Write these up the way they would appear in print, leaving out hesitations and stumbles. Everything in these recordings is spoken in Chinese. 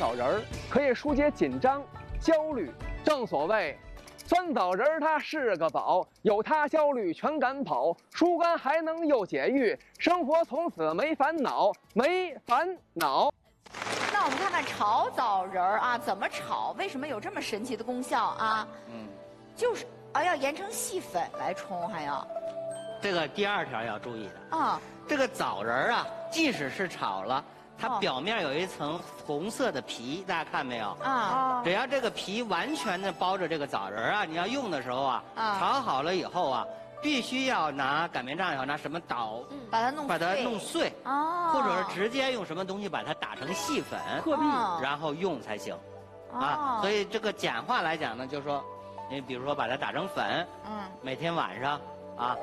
枣仁儿，可以疏解紧张、焦虑。正所谓，酸枣仁儿它是个宝，有它焦虑全赶跑，疏肝还能又解郁，生活从此没烦恼，没烦恼。 那我们看看炒枣仁儿啊，怎么炒？为什么有这么神奇的功效啊？就是要研成细粉来冲，还要。 这个第二条要注意的啊， 这个枣仁儿啊，即使是炒了，它表面有一层红色的皮，大家看没有？ 啊， 只要这个皮完全的包着这个枣仁儿啊，你要用的时候啊，炒好了以后啊，必须要拿擀面杖也好，拿什么捣， 把它弄碎哦，或者是直接用什么东西把它打成细粉， 破壁， 然后用才行。啊，所以这个简化来讲呢，就是说，你比如说把它打成粉，每天晚上啊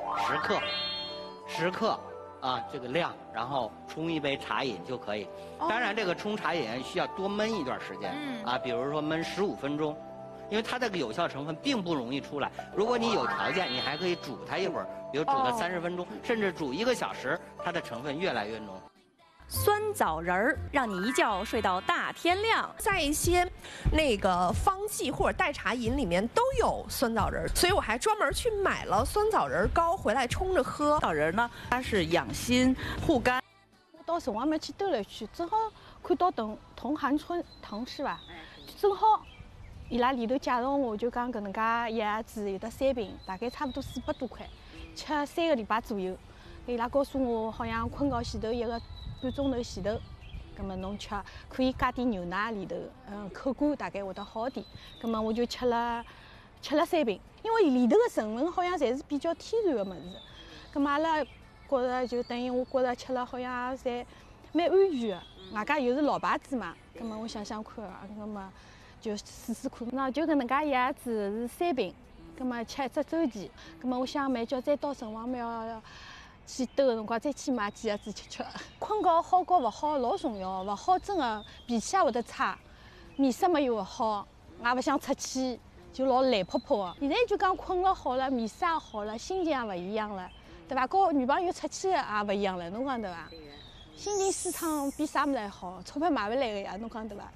10克。啊，这个量，然后冲一杯茶饮就可以。当然，这个冲茶饮需要多焖一段时间，啊，比如说焖15分钟，因为它这个有效成分并不容易出来。如果你有条件，你还可以煮它一会儿，比如煮个30分钟，甚至煮1个小时，它的成分越来越浓。 酸枣仁儿让你一觉睡到大天亮， 在一些那个方剂或者代茶饮里面都有酸枣仁儿，所以我还专门去买了酸枣仁膏回来冲着喝。 枣仁呢，它是养心护肝。 我到城隍庙去兜了去，正好看到同涵村同事吧，正好伊拉里头介绍我，就讲搿能介一盒子有得3瓶，大概差不多400多块，吃3个礼拜左右。伊拉告诉我，好像困觉前头1个半钟头前头，葛么侬吃可以加点牛奶里头，口感大概会得好点。葛么我就吃了3瓶，因为里头的成分好像侪是比较天然的物事。葛么阿拉觉着就等于我觉着吃了好像侪蛮安全的，外加又是老牌子嘛。葛么我想想看，葛么就试试看。那就搿能介一盒子是3瓶，葛么吃1只周期。葛么我想蛮叫再到城隍庙去兜个辰光再去买几盒子吃。困觉好和勿好老重要，勿好真的脾气也会得差，面色嘛又勿好，也勿想出去，就老懒泡泡的。现在就讲困了好了，面色也好了，心情也勿一样了，对伐？跟女朋友出去也勿一样了，侬讲对伐？心情舒畅比啥物事还好，钞票买勿来个呀，侬讲对伐？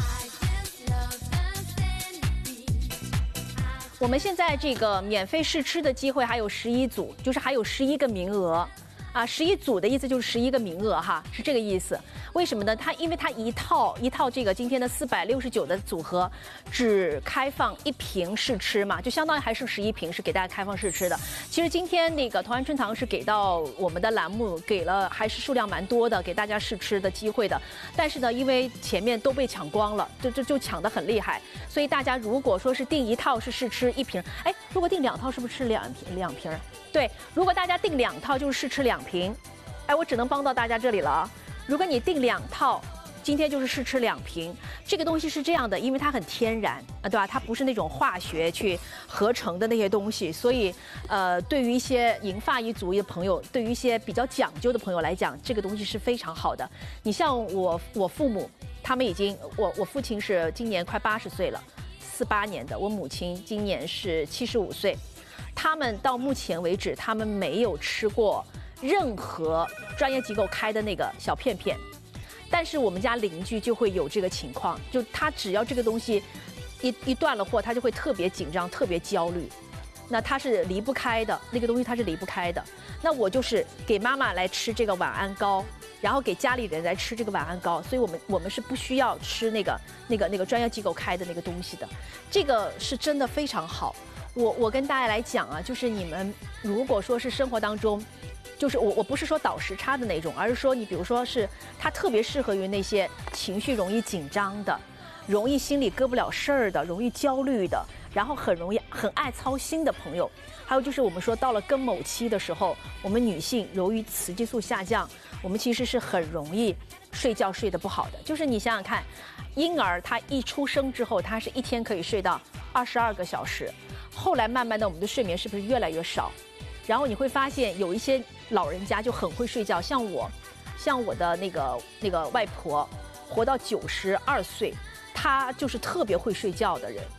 我们现在这个免费试吃的机会还有11组，就是还有11个名额，啊，11组的意思就是11个名额哈，是这个意思。为什么呢？因为它一套这个今天的469的组合，只开放1瓶试吃嘛，就相当于还剩11瓶是给大家开放试吃的。其实今天那个同安春堂是给到我们的栏目给了还是数量蛮多的，给大家试吃的机会的。但是呢，因为前面都被抢光了，就抢得很厉害，所以大家如果说是订1套是试吃1瓶，哎，如果订2套是不是吃2瓶？对，如果大家订2套就是试吃2瓶，哎，我只能帮到大家这里了啊。如果你订2套，今天就是试吃2瓶。这个东西是这样的，因为它很天然啊，对吧？它不是那种化学去合成的那些东西，所以对于一些银发一族的朋友，对于一些比较讲究的朋友来讲，这个东西是非常好的。你像我父母，他们已经我父亲是今年快80岁了，48年的，我母亲今年是75岁，他们到目前为止，他们没有吃过任何专业机构开的那个小片片，但是我们家邻居就会有这个情况，就他只要这个东西一断了货，他就会特别紧张，特别焦虑。那他是离不开的，那个东西他是离不开的。那我就是给妈妈来吃这个晚安膏，然后给家里人来吃这个晚安膏，所以我们是不需要吃那个专业机构开的那个东西的，这个是真的非常好。我跟大家来讲啊，就是你们如果说是生活当中。就是我不是说倒时差的那种，而是说你比如说是它特别适合于那些情绪容易紧张的，容易心里搁不了事儿的，容易焦虑的，然后很爱操心的朋友。还有就是我们说到了更某期的时候，我们女性由于雌激素下降，我们其实是很容易睡觉睡得不好的。就是你想想看，婴儿他一出生之后，他是1天可以睡到22个小时，后来慢慢的我们的睡眠是不是越来越少？然后你会发现有一些老人家就很会睡觉，像我的那个外婆，活到92岁，她就是特别会睡觉的人。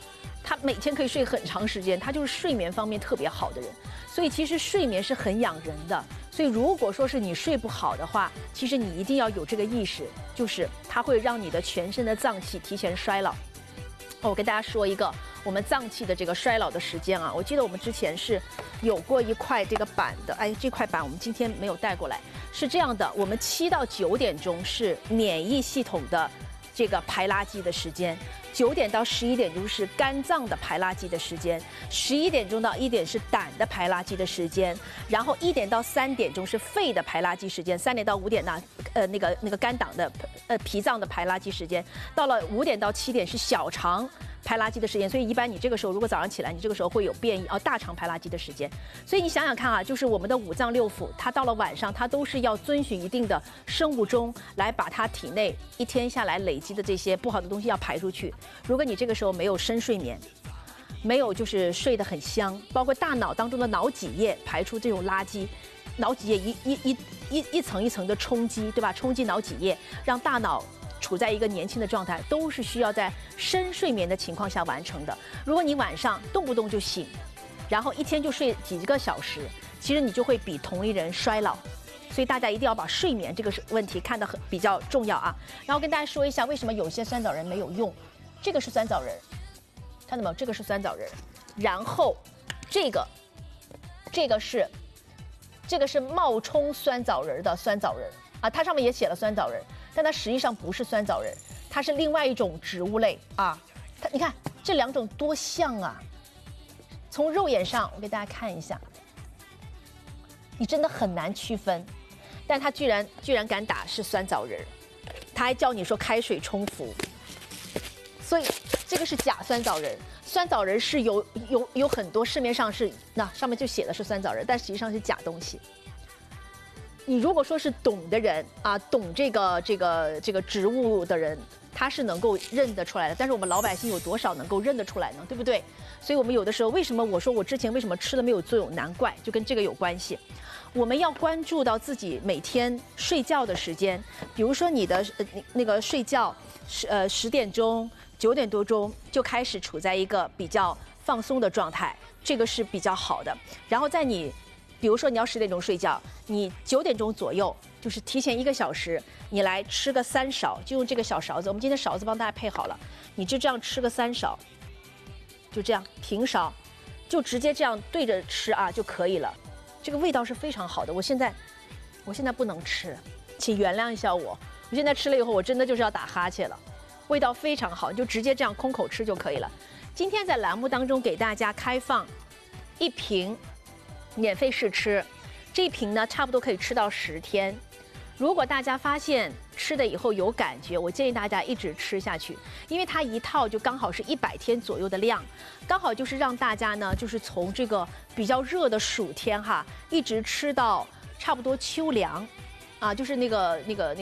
他每天可以睡很长时间，他就是睡眠方面特别好的人。所以其实睡眠是很养人的。所以如果说是你睡不好的话，其实你一定要有这个意识，就是它会让你的全身的脏器提前衰老。我跟大家说一个我们脏器的这个衰老的时间啊，我记得我们之前是有过一块这个板的，哎，这块板我们今天没有带过来，是这样的，我们7到9点钟是免疫系统的这个排垃圾的时间，9点到11点钟是肝脏的排垃圾的时间，11点钟到1点是胆的排垃圾的时间，然后1点到3点钟是肺的排垃圾时间，3点到5点呢，那个肝胆的脾脏的排垃圾时间，到了5点到7点是小肠排垃圾的时间，所以一般你这个时候如果早上起来，你这个时候会有便意大肠排垃圾的时间。所以你想想看啊，就是我们的5脏6腑，它到了晚上，它都是要遵循一定的生物钟来把它体内一天下来累积的这些不好的东西要排出去。如果你这个时候没有深睡眠，没有就是睡得很香，包括大脑当中的脑脊液排出这种垃圾，脑脊液一层一层的冲击，对吧？冲击脑脊液，让大脑处在一个年轻的状态，都是需要在深睡眠的情况下完成的。如果你晚上动不动就醒，然后一天就睡几个小时，其实你就会比同龄人衰老。所以大家一定要把睡眠这个问题看得比较重要啊。然后跟大家说一下，为什么有些酸枣仁没有用。这个是酸枣仁，看到没有？这个是酸枣仁，然后这个是冒充酸枣仁的酸枣仁啊，它上面也写了酸枣仁。但它实际上不是酸枣仁，它是另外一种植物类啊。你看这2种多像啊！从肉眼上，我给大家看一下，你真的很难区分。但他居然敢打是酸枣仁，他还教你说开水冲服，所以这个是假酸枣仁。酸枣仁是有很多市面上是那上面就写的是酸枣仁，但实际上是假东西。你如果说是懂的人啊，懂这个植物的人，他是能够认得出来的。但是我们老百姓有多少能够认得出来呢？对不对？所以我们有的时候，为什么我说我之前为什么吃了没有作用？难怪就跟这个有关系。我们要关注到自己每天睡觉的时间，比如说你的那个睡觉10点钟、9点多钟就开始处在一个比较放松的状态，这个是比较好的。然后在你比如说你要10点钟睡觉，你9点钟左右，就是提前1个小时，你来吃个3勺，就用这个小勺子，我们今天勺子帮大家配好了，你就这样吃个3勺，就这样平勺，就直接这样对着吃啊就可以了。这个味道是非常好的，我现在不能吃，请原谅一下我现在吃了以后，我真的就是要打哈欠了，味道非常好，你就直接这样空口吃就可以了。今天在栏目当中给大家开放1瓶。免费试吃，这一瓶呢差不多可以吃到10天。如果大家发现吃的以后有感觉，我建议大家一直吃下去，因为它一套就刚好是100天左右的量，刚好就是让大家呢就是从这个比较热的暑天哈，一直吃到差不多秋凉，啊，就是那个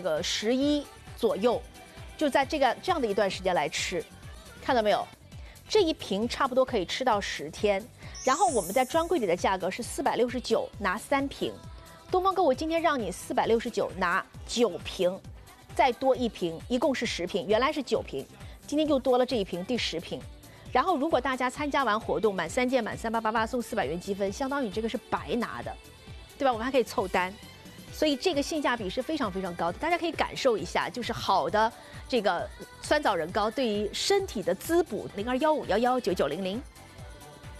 11左右，就在这样的一段时间来吃，看到没有？这一瓶差不多可以吃到10天。然后我们在专柜里的价格是469拿3瓶，东方购物今天让你469拿9瓶，再多1瓶，一共是10瓶，原来是9瓶，今天又多了这一瓶，第10瓶。然后如果大家参加完活动，满3件满3888送400元积分，相当于这个是白拿的，对吧？我们还可以凑单，所以这个性价比是非常非常高的，大家可以感受一下，就是好的这个酸枣仁膏对于身体的滋补，0215119900。